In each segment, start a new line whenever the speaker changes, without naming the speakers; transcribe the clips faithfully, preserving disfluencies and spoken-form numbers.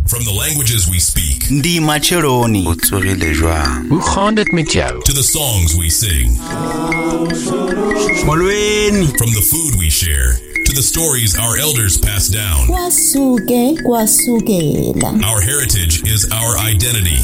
From the languages we speak,
Ndi macheloni,
Utsogile jwang?
Hoe gaan dit met jou?
to the songs we sing,
molweni,
from the food we share, to the stories our elders pass down.
Kwasuke kwasukela.
Our heritage is our identity.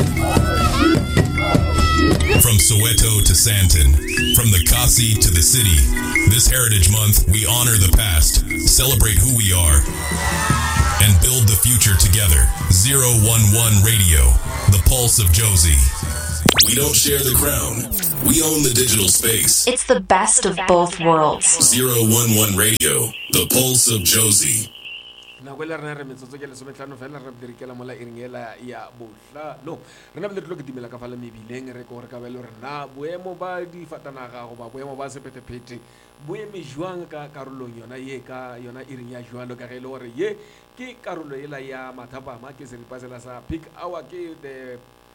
From Soweto to Sandton, from the Kasi to the city, this Heritage Month, we honor the past, celebrate who we are, and build the future together. zero one one Radio, the pulse of Josie. We don't share the crown. We own the digital space.
It's the best of both worlds.
zero one one Radio, the pulse of Josie.
Na kwela rena re metsotso ke le sometlhano fela re dirikela mola e ringela ya bohla no rena bile tlo ke dimela ka fala mebileng re ko re ka bele rena boemo ba di fatanaga go ba boemo ba sepetephete boeme jwang ka karolong yona ye ka yona iring ya jwalo ka ge le gore ye ke karolo ela ya mathapama ke se ripasela sa peak hour ke the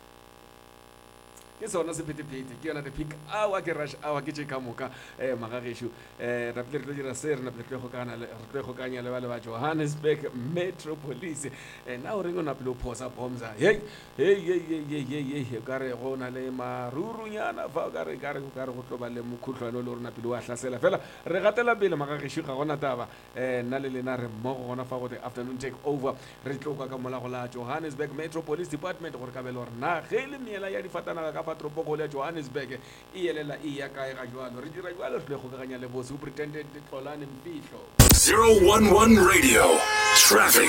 ke sona sepetephete ke yona the peak hour ke rush hour ke tšeka moka eh magagesho eh ra ple re dira se rena ple re go kana re go kanya le ba le ba Johannesburg Metro Police eh na o re ngona ple o phosa bombs hey hey hey hey hey hey ka re go na le marurunyana fa ka re ka re ka re go tloba le mokhutlwana le rena ple wa hlasela fela re gatela pele magagesho ga gona taba eh nna le lena re mmogo gona fa go the afternoon take over re tloka ka mola go la Johannesburg Metro Police Department gore ka bele gore na ge le miela ya difatana ka patropoko le Johannesburg e elela e ya kae ga jwalo re dira jwalo re go gaganya le boss superintendent Tlolane Mpihlo.
zero one one Radio, traffic.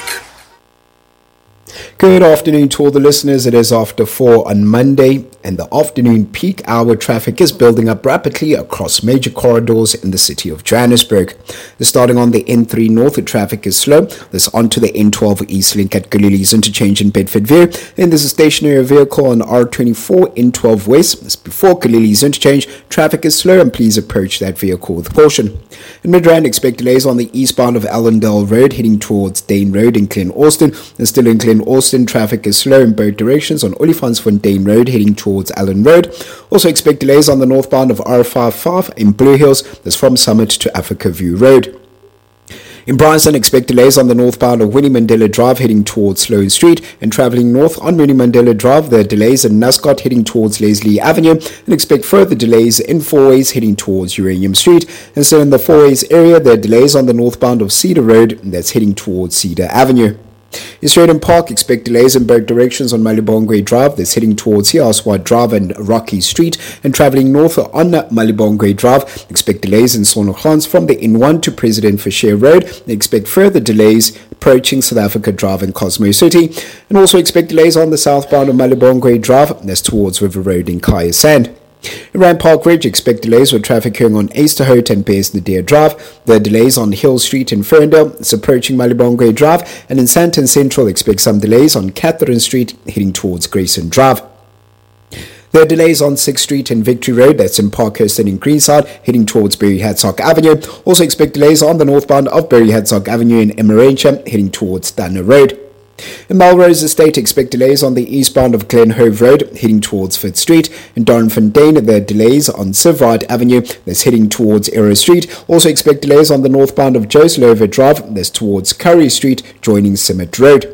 Good afternoon to all the listeners. It is after four on Monday, and the afternoon peak hour traffic is building up rapidly across major corridors in the city of Johannesburg. Starting on the N three North, the traffic is slow. This onto the N twelve East Link at Galilee's interchange in Bedfordville. Then there's a stationary vehicle on R twenty-four N twelve West. This before Galilee's interchange. Traffic is slow, and please approach that vehicle with caution. In Midrand, expect delays on the eastbound of Allendale Road heading towards Dane Road in Glen Austin. And still in Glen Austin, traffic is slow in both directions on Olifantsfontein Road heading towards Allen Road. Also expect delays on the northbound of R fifty-five in Blue Hills. That's from Summit to Africa View Road. In Bryanston, expect delays on the northbound of Winnie Mandela Drive heading towards Sloane Street, and travelling north on Winnie Mandela Drive, there are delays in Nuscott heading towards Leslie Avenue, and expect further delays in Fourways heading towards Uranium Street. And so in the Fourways area, there are delays on the northbound of Cedar Road, and that's heading towards Cedar Avenue. In Sheridan Park, expect delays in both directions on Malibongwe Drive. That's heading towards Hiaswa Drive and Rocky Street. And travelling north on Malibongwe Drive, expect delays in Sonokhlans from the N one to President Fisher Road. They expect further delays approaching South Africa Drive in Cosmo City. And also expect delays on the southbound of Malibongwe Drive. That's towards River Road in Kaya Sand. In Rand Park Ridge, expect delays with traffic going on Easterhout and Bearsnadeer Drive. There are delays on Hill Street in Ferndale. It's approaching Malibongwe Drive. And in Sandton Central, expect some delays on Catherine Street heading towards Grayson Drive. There are delays on sixth Street and Victory Road, that's in Parkhurst and in Greenside, heading towards Berry Hadsock Avenue. Also expect delays on the northbound of Berry Hadsock Avenue in Emmarantia, heading towards Dunner Road. In Melrose Estate, expect delays on the eastbound of Glenhove Road, heading towards Fifth Street. In Dorenfontein, there are delays on Sivride Avenue, that's heading towards Arrow Street. Also expect delays on the northbound of Joslover Drive, that's towards Curry Street, joining Simmet Road.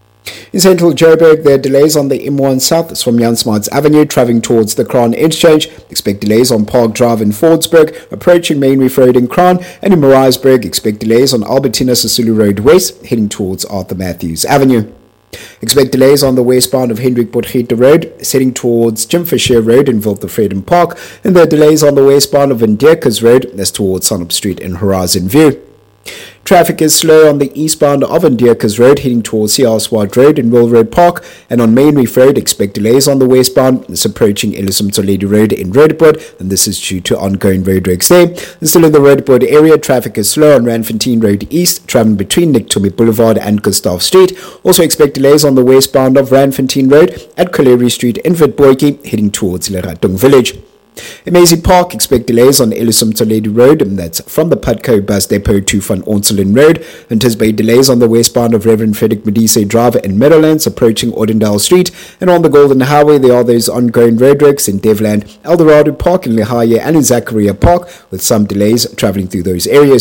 In central Joburg, there are delays on the M one South, that's from Jan Smarts Avenue, travelling towards the Crown Interchange. Expect delays on Park Drive in Fordsburg, approaching Main Reef Road in Crown. And in Maritzburg, expect delays on Albertina Sisulu Road West, heading towards Arthur Matthews Avenue. Expect delays on the westbound of Hendrik Potgieter Road, heading towards Jim Fisher Road in Wiltevreden Park. And there are delays on the westbound of Vanderkers Road, that's towards Sunup Street in Horizon View. Traffic is slow on the eastbound of Vanderkers Road heading towards Searsward Road in Wilroad Park, and on Main Reef Road expect delays on the westbound. It's approaching Ellison Toledo Road in Roodepoort, and this is due to ongoing roadworks there. And still in the Roodepoort area, traffic is slow on Randfontein Road East, travelling between Nick Tumi Boulevard and Gustav Street. Also expect delays on the westbound of Randfontein Road at Kaleri Street in Witbooi, heading towards Leratung Village. In Maisie Park, expect delays on Ellison Toledo Road, and that's from the Putco bus depot to Van Onselen Road. Anticipate delays on the westbound of Reverend Frederick Medise Drive in Meadowlands, approaching Ordendale Street. And on the Golden Highway, there are those ongoing roadworks in Devland, Eldorado Park, in Lehaye, and in Zachariah Park, with some delays travelling through those areas.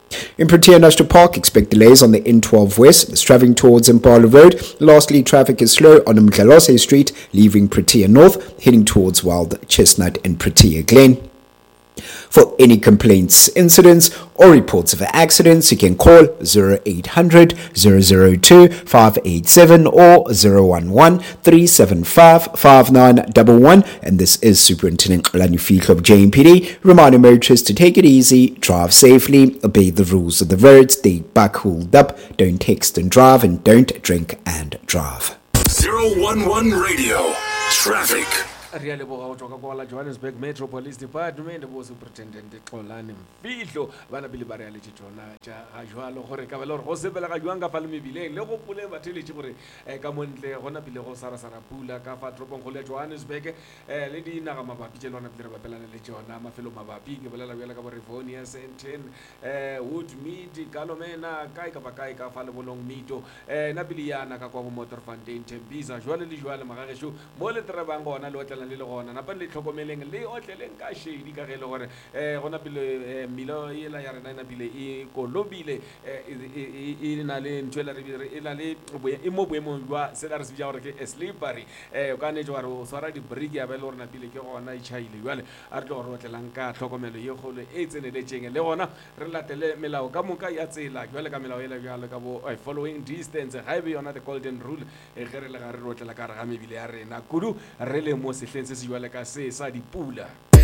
In Protea National Park, expect delays on the N twelve West that's travelling towards Impala Road. Lastly, traffic is slow on Mdlalose Street, leaving Protea North, heading towards Wild Chestnut and Protea Glen. For any complaints, incidents, or reports of accidents, you can call zero eight hundred, zero zero two, five eight seven or zero one one, three seven five, five nine one one. And this is Superintendent Xolani Fihlo of J M P D, reminding motorists to take it easy, drive safely, obey the rules of the road, stay back cooled up, don't text and drive, and don't drink and drive.
zero one one Radio Traffic.
Really bo go kwa Johannesburg Metro Police Department bo Superintendent Xolani Fihlo bana bile ba re le tshona ja ga jwalo gore ka ba le go sepela ga jwanga fa le mebile le go pule ba tele tshi gore ka montle gona bile go sara sara pula ka fa tropong go le Johannesburg le di naga mabapi tse lona bile ba pelana le tsona mafelo mabapi ke bolela bjela ka bo Rivonia Sandton Woodmead Kalomena kai ka ba kai ka fa le bolong mito na bile yana ka kwa bo Motorfontein Tembisa jwale le jwale magagesho mo le trebang gona lo le le gona na pa le tlhokomeleng le otleleng ka shedi ka ge le gore eh gona pele milo e la ya rena na bile e kolobile e na le ntwela re dire e la le e mo boemong jwa se la re se ja gore ke slippery eh o ka ne jwa go swara di brick ya be le rena pele ke gona e chaile jwale a re tlo go otlelang ka tlhokomelo ye gole e tseneletseng le gona re latele melao ka moka ya tsela jwale ka melao e la jwa le ka bo following distance ga e be yona the golden rule e gere le ga re rotlela ka re ga mebile ya rena kudu re le mo sehleng se se jwale ka se sa dipula.